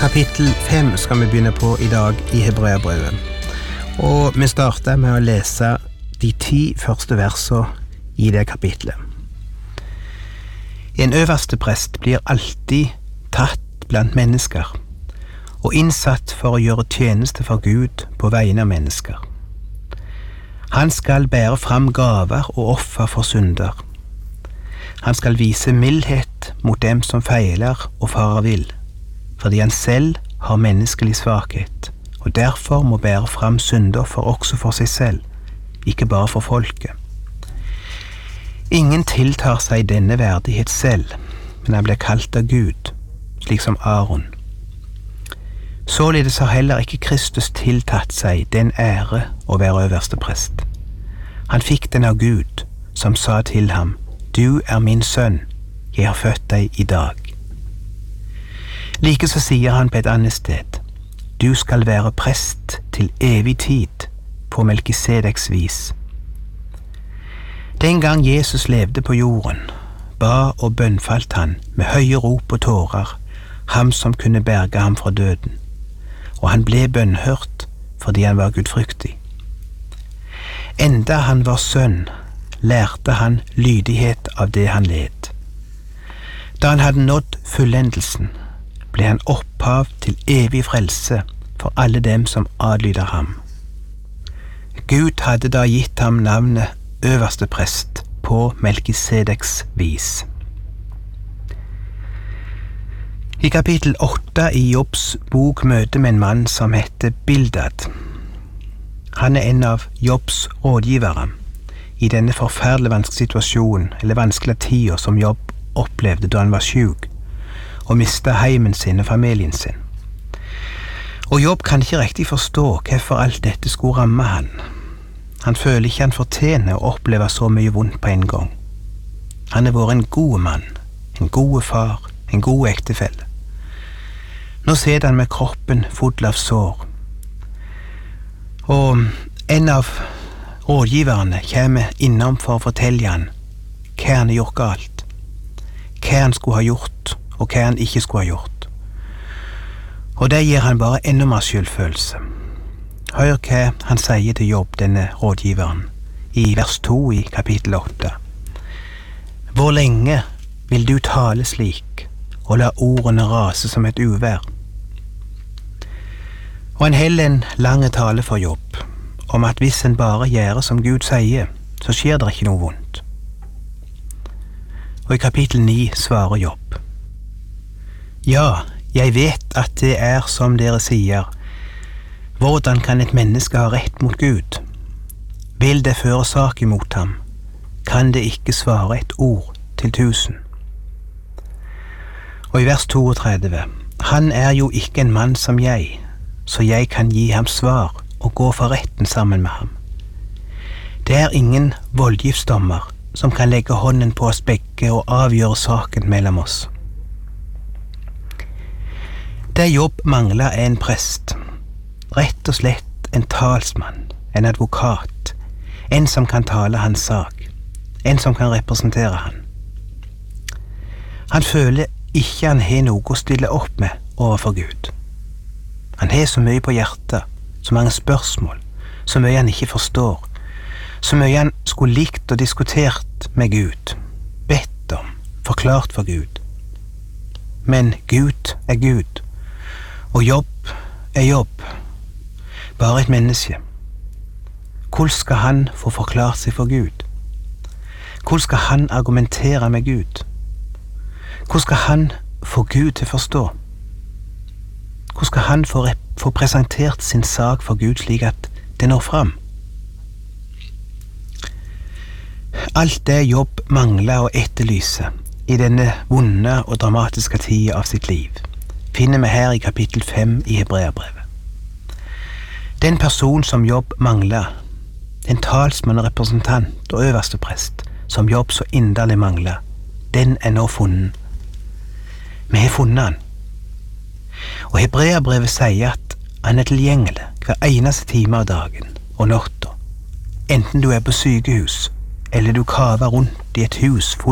Kapittel 5 skal vi begynne på i dag i Hebreabrevet. Og vi starter med å lese de 10 første versene i det kapitlet. En øverste prest blir alltid tatt blant mennesker og innsatt for å gjøre tjeneste for Gud på vegne av mennesker. Han skal bære fram gaver og offer for synder. Han skal vise mildhet mot dem som feiler og farer vill, fordi han selv har menneskelig svakhet, og derfor må bære fram syndoffer også for seg selv, ikke bare for folket. Ingen tiltar seg denne verdighet selv, men han blir kalt av Gud, slik som Aaron. Således har heller ikke Kristus tiltatt seg den ære å være øverste prest. Han fikk den av Gud, som sa til ham: «Du er min sønn, jeg har født deg i dag.» Like så sier han på et annet sted: «Du skal være prest til evig tid på Melkisedeks vis.» Den gang Jesus levde på jorden, ba og bønnfalt han med høye rop og tårer ham som kunne berge ham fra døden, og han ble bønnhørt fordi han var gudfryktig. Enda han var sønn, lærte han lydighet av det han led. Da han hadde nådd fullendelsen, ble han opphav til evig frelse for alle dem som adlyder ham. Gud hadde da gitt ham navnet øverste prest på Melkisedeks vis. I kapittel 8 i Jobbs bok møter vi en mann som heter Bildad. Han er en av Jobbs rådgivere i denne forferdelige vanskelige situasjonen, eller vanskelige tida som Jobb opplevde da han var syk og mistet heimen sin og familien sin. Og Jobb kan ikke riktig forstå hvorfor alt dette skulle ramme han. Han føler ikke han fortjener å oppleve så mye vondt på en gang. Han har vært en god mann, en god far, en god ektefelle. Nå sitter han med kroppen full av sår. Og en av rådgiverne kommer innom for å fortelle han hva han har gjort galt, hva han skulle ha gjort og hva han ikke skulle ha gjort. Og det gir han bare enda mer skyldfølelse. Hør hva han sier til Jobb, denne rådgiveren, i vers 2 i kapittel 8. «Hvor lenge vil du tale slik, og la ordene rase som et uvær?» Og han heller en lang tale for Jobb, om at hvis en bare gjør som Gud sier, så skjer det ikke noe vondt. Og i kapittel 9 svarer Jobb: «Ja, jeg vet at det er som dere sier. Hvordan kan et menneske ha rett mot Gud? Vil det føre sak imot ham, kan det ikke svare et ord til 1000. Og i vers 32: «Han er jo ikke en mann som jeg, så jeg kan gi ham svar og gå for retten sammen med ham. Det er ingen voldgiftsdommer som kan legge hånden på oss begge og avgjøre saken mellom oss.» Det Jobb mangler er en prest, rett og slett en talsmann, en advokat, en som kan tale hans sak, en som kan representere han. Han føler ikke han har noe å stille opp med overfor Gud. Han har så mye på hjertet, så mange spørsmål, så mye han ikke forstår, så mye han skulle likt og diskutert med Gud, bedt om, forklart for Gud. Men Gud er Gud, og Jobb er Jobb, bare et menneske. Hvordan skal han få forklart seg for Gud? Hvordan skal han argumentere med Gud? Hvordan skal han få Gud til å forstå? Hvordan skal han få presentert sin sak for Gud slik at det når fram? Alt det Jobb mangler og etterlyser i denne vonde og dramatiske tida av sitt liv, finner vi her i kapittel 5 i Hebreabrevet. Den person som Jobb mangler, den talsmann og representant og øverste prest som Jobb så inderlig mangler, den er nå funnet. Vi har funnet han. Og Hebreabrevet sier at han er tilgjengelig hver eneste time av dagen og natta, enten du er på sykehus eller du kaver rundt i et hus